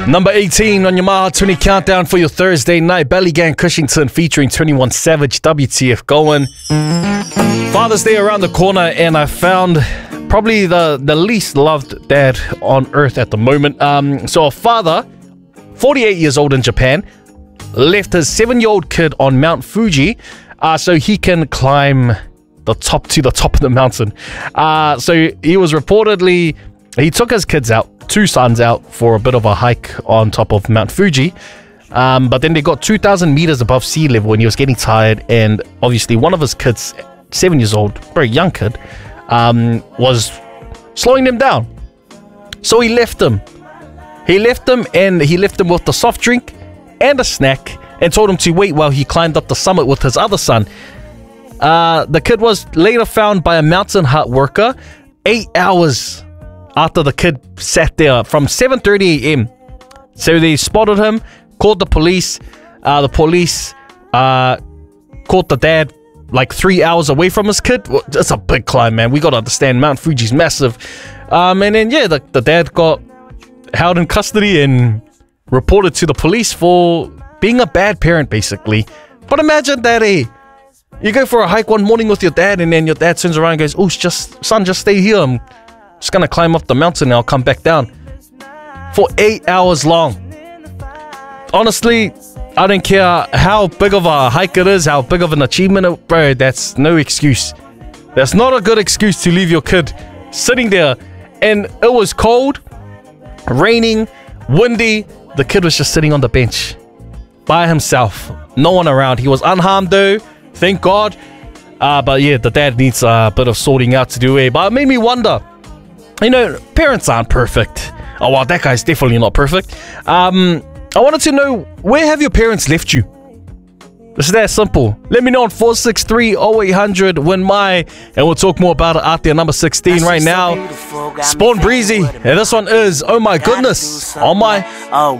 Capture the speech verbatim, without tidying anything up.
Number eighteen on your Mile twenty countdown for your Thursday night. Belly Gang Cushington featuring twenty-one Savage. W T F going. Father's Day around the corner, and I found probably the, the least loved dad on earth at the moment. Um, so a father, forty-eight years old in Japan, left his seven-year-old kid on Mount Fuji uh, so he can climb the top to the top of the mountain. Uh, so he was reportedly, he took his kids out, two sons out for a bit of a hike on top of Mount Fuji. Um, but then they got two thousand meters above sea level and he was getting tired. And obviously one of his kids, seven years old, very young kid, um, was slowing them down. So he left them. He left them and he left them with the soft drink and a snack and told him to wait while he climbed up the summit with his other son. Uh, the kid was later found by a mountain hut worker eight hours after the kid sat there from seven thirty a m So they spotted him, called the police. Uh, the police uh, caught the dad like three hours away from his kid. Well, that's a big climb, man. We got to understand Mount Fuji's massive. Um, and then, yeah, the, the dad got held in custody and reported to the police for being a bad parent, basically. But imagine that, eh? You go for a hike one morning with your dad, and then your dad turns around and goes, oh, just son, just stay here. I'm just going to climb up the mountain and I'll come back down. For eight hours long. Honestly, I don't care how big of a hike it is, how big of an achievement it, bro, that's no excuse. That's not a good excuse to leave your kid sitting there. And it was cold, raining, windy. The kid was just sitting on the bench by himself. No one around. He was unharmed though. Thank God. Uh, but yeah, the dad needs a bit of sorting out to do. Eh? But it made me wonder, you know, parents aren't perfect. Oh, well, that guy's definitely not perfect. Um, I wanted to know, where have your parents left you? It's that simple. Let me know on four six three, oh eight hundred, win my, and we'll talk more about it out there. Number sixteen right now. Spawn Breezy. And this one is, oh my goodness. Oh my.